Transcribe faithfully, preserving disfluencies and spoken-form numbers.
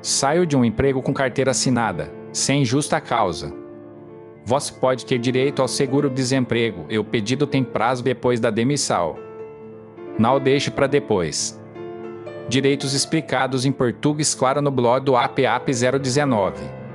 Saio de um emprego com carteira assinada, sem justa causa. Você pode ter direito ao seguro-desemprego e o pedido tem prazo depois da demissão. Não deixe para depois. Direitos explicados em português claro no blog do A P A P zero dezenove.